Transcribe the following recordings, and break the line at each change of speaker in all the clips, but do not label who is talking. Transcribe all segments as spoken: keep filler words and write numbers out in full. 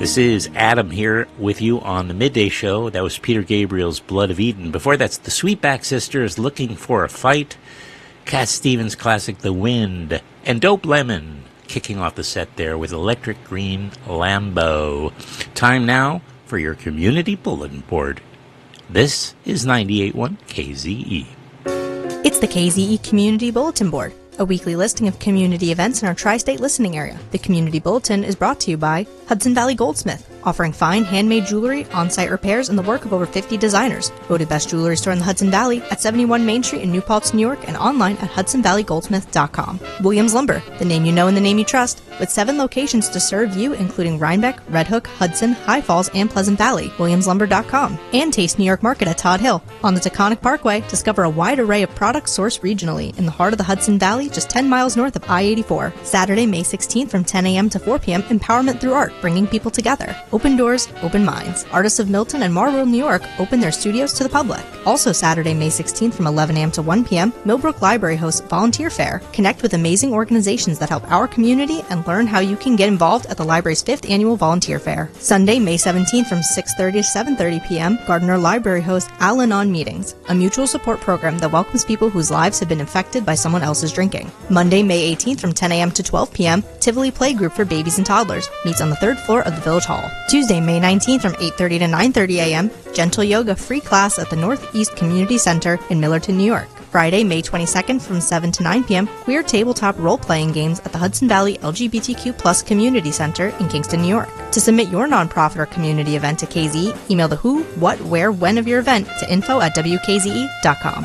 This is Adam here with you on the Midday Show. That was Peter Gabriel's Blood of Eden. Before that's the Sweetback Sisters, Looking for a Fight. Cat Stevens' classic The Wind. And Dope Lemon kicking off the set there with Electric Green Lambo. Time now for your community bulletin board. This is ninety-eight point one K Z E.
It's the K Z E Community Bulletin Board, a weekly listing of community events in our tri-state listening area. The Community Bulletin is brought to you by Hudson Valley Goldsmith, offering fine handmade jewelry, on-site repairs, and the work of over fifty designers. Voted best jewelry store in the Hudson Valley at seventy-one Main Street in New Paltz, New York, and online at hudson valley goldsmith dot com. Williams Lumber, the name you know and the name you trust, with seven locations to serve you, including Rhinebeck, Red Hook, Hudson, High Falls, and Pleasant Valley. williams lumber dot com. And Taste New York Market at Todd Hill. On the Taconic Parkway, discover a wide array of products sourced regionally in the heart of the Hudson Valley, just ten miles north of I eighty-four. Saturday, May sixteenth from ten a.m. to four p.m. Empowerment through art, bringing people together. Open doors, open minds. Artists of Milton and Marlborough, New York open their studios to the public. Also Saturday, May sixteenth from eleven a.m. to one p.m. Millbrook Library hosts Volunteer Fair. Connect with amazing organizations that help our community and learn how you can get involved at the library's fifth annual Volunteer Fair. Sunday, May seventeenth from six thirty to seven thirty p.m. Gardner Library hosts Al-Anon Meetings, a mutual support program that welcomes people whose lives have been infected by someone else's drinking. Monday, May eighteenth from ten a.m. to twelve p.m. Tivoli Playgroup for Babies and Toddlers meets on the third floor of the Village Hall. Tuesday, May nineteenth from eight thirty to nine thirty a.m. Gentle Yoga free class at the Northeast Community Center in Millerton, New York. Friday, May twenty-second from seven to nine p.m. Queer tabletop role-playing games at the Hudson Valley L G B T Q plus Community Center in Kingston, New York. To submit your nonprofit or community event to K Z E, email the who, what, where, when of your event to info at w k z e dot com.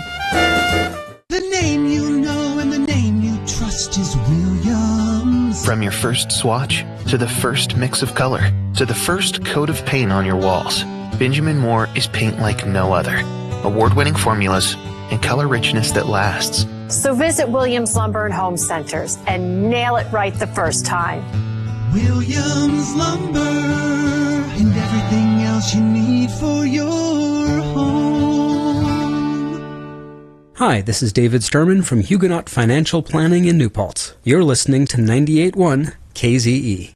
The name you know and the name you trust is Williams.
From your first swatch, to the first mix of color, to the first coat of paint on your walls, Benjamin Moore is paint like no other. Award-winning formulas and color richness that lasts.
So visit Williams Lumber and Home Centers and nail it right the first time.
Williams Lumber and everything else you need for your home.
Hi, this is David Sturman from Huguenot Financial Planning in New Paltz. You're listening to ninety-eight point one K Z E.